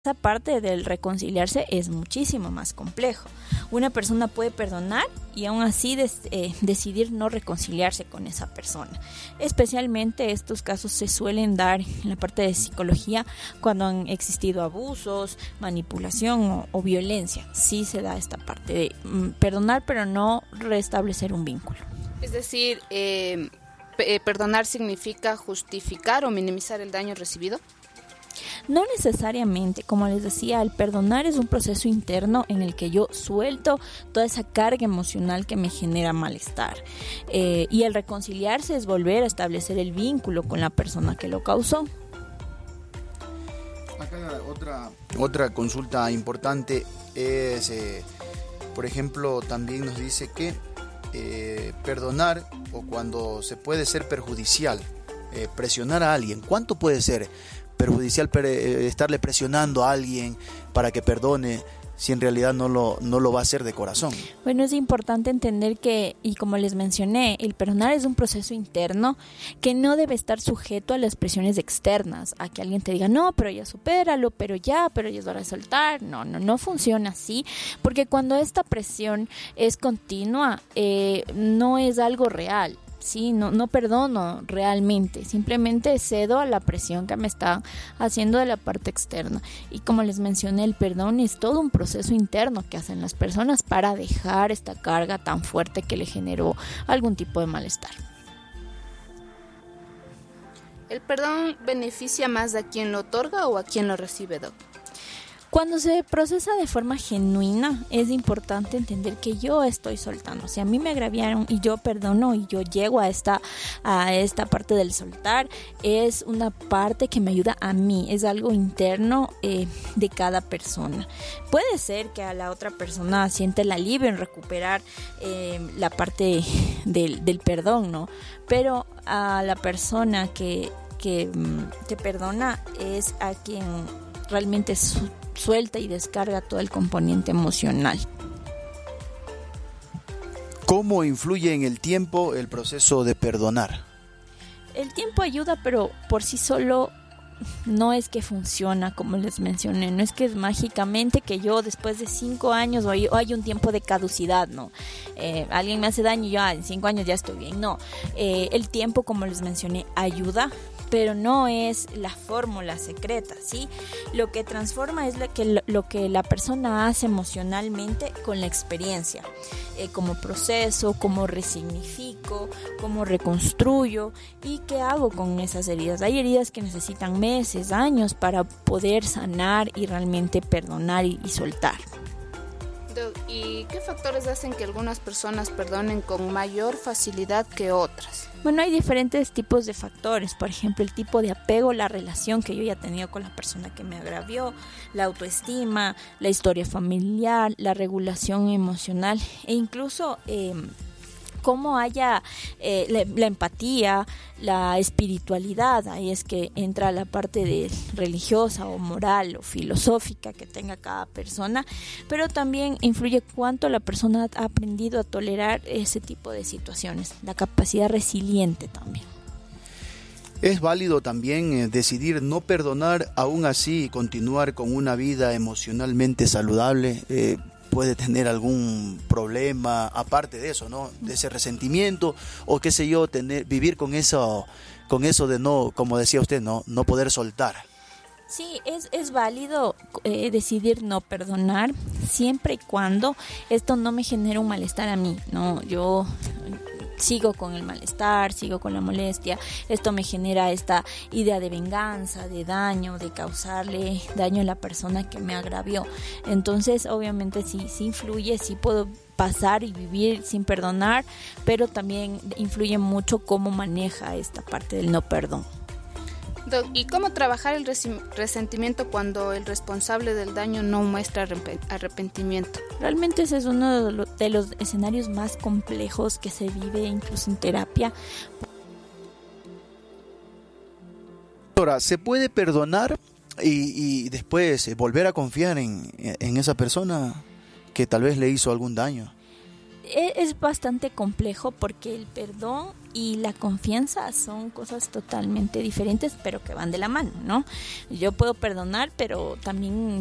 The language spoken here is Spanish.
Esa parte del reconciliarse es muchísimo más complejo. Una persona puede perdonar y aún así decidir no reconciliarse con esa persona. Especialmente estos casos se suelen dar en la parte de psicología cuando han existido abusos, manipulación o violencia. Sí se da esta parte de perdonar pero no restablecer un vínculo. Es decir, perdonar significa justificar o minimizar el daño recibido. No necesariamente, como les decía, el perdonar es un proceso interno en el que yo suelto toda esa carga emocional que me genera malestar. Y el reconciliarse es volver a establecer el vínculo con la persona que lo causó. Acá otra consulta importante es, por ejemplo, también nos dice que perdonar o cuando se puede ser perjudicial, presionar a alguien, ¿cuánto puede ser perjudicial estarle presionando a alguien para que perdone si en realidad no lo va a hacer de corazón? Bueno, es importante entender que, y como les mencioné, el perdonar es un proceso interno que no debe estar sujeto a las presiones externas, a que alguien te diga, no, pero ya supéralo, pero ya es hora de soltar. No funciona así, porque cuando esta presión es continua, no es algo real. Sí, no perdono realmente, simplemente cedo a la presión que me está haciendo de la parte externa. Y como les mencioné, el perdón es todo un proceso interno que hacen las personas para dejar esta carga tan fuerte que le generó algún tipo de malestar. ¿El perdón beneficia más a quien lo otorga o a quien lo recibe, Doc? Cuando se procesa de forma genuina, es importante entender que yo estoy soltando. Si a mí me agraviaron y yo perdono y yo llego a esta parte del soltar, es una parte que me ayuda a mí, es algo interno de cada persona. Puede ser que a la otra persona siente el alivio en recuperar la parte del perdón, ¿no? Pero a la persona que perdona es a quien realmente suelta y descarga todo el componente emocional. ¿Cómo influye en el tiempo el proceso de perdonar? El tiempo ayuda, pero por sí solo no es que funciona, como les mencioné. No es que es mágicamente que yo después de 5 años o hay un tiempo de caducidad, ¿no? Alguien me hace daño y yo en 5 años ya estoy bien. No, el tiempo, como les mencioné, ayuda, pero no es la fórmula secreta, ¿sí? Lo que transforma es lo que la persona hace emocionalmente con la experiencia, como proceso, cómo resignifico, cómo reconstruyo y qué hago con esas heridas. Hay heridas que necesitan meses, años para poder sanar y realmente perdonar y soltar. ¿Y qué factores hacen que algunas personas perdonen con mayor facilidad que otras? Bueno, hay diferentes tipos de factores. Por ejemplo, el tipo de apego, la relación que yo ya he tenido con la persona que me agravió, la autoestima, la historia familiar, la regulación emocional e incluso cómo haya la empatía, la espiritualidad. Ahí es que entra la parte de religiosa o moral o filosófica que tenga cada persona, pero también influye cuánto la persona ha aprendido a tolerar ese tipo de situaciones, la capacidad resiliente también. ¿Es válido también decidir no perdonar, aún así continuar con una vida emocionalmente saludable? Puede tener algún problema aparte de eso, ¿no? De ese resentimiento o qué sé yo, vivir con eso de no, como decía usted, no poder soltar. Sí, es válido decidir no perdonar siempre y cuando esto no me genere un malestar a mí, ¿no? Yo sigo con el malestar, sigo con la molestia, esto me genera esta idea de venganza, de daño, de causarle daño a la persona que me agravió. Entonces, obviamente sí influye, sí puedo pasar y vivir sin perdonar, pero también influye mucho cómo maneja esta parte del no perdón. ¿Y cómo trabajar el resentimiento cuando el responsable del daño no muestra arrepentimiento? Realmente ese es uno de los escenarios más complejos que se vive incluso en terapia. Ahora, ¿se puede perdonar y después volver a confiar en esa persona que tal vez le hizo algún daño? es bastante complejo porque el perdón y la confianza son cosas totalmente diferentes, pero que van de la mano, ¿no? Yo puedo perdonar, pero también